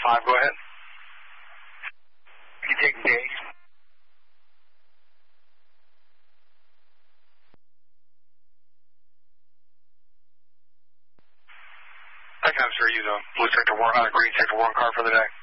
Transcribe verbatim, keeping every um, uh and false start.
five, go ahead. You take days. I can have sure use a blue sector one, uh, green sector one car for the day.